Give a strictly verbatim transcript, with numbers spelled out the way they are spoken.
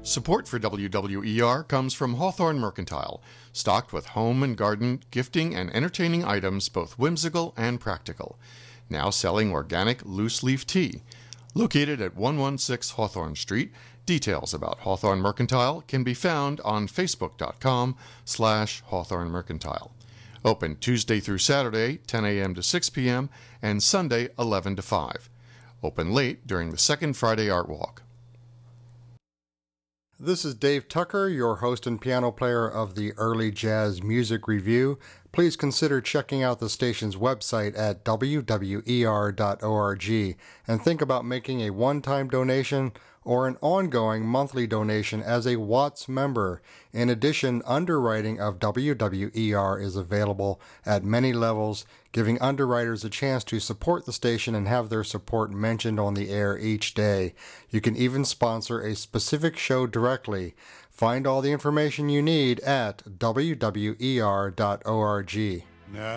Support for W W E R comes from Hawthorne Mercantile, stocked with home and garden, gifting, and entertaining items both whimsical and practical. Now selling organic loose-leaf tea. Located at one sixteen Hawthorne Street, details about Hawthorne Mercantile can be found on facebook.com slash Hawthorne Mercantile. Open Tuesday through Saturday, ten a.m. to six p.m., and Sunday, eleven to five. Open late during the second Friday Art Walk. This is Dave Tucker, your host and piano player of the Early Jazz Music Review. Please consider checking out the station's website at w w e r dot org and think about making a one-time donation or an ongoing monthly donation as a Watts member. In addition, underwriting of W W E R is available at many levels, giving underwriters a chance to support the station and have their support mentioned on the air each day. You can even sponsor a specific show directly. Find all the information you need at w w e r dot org. Now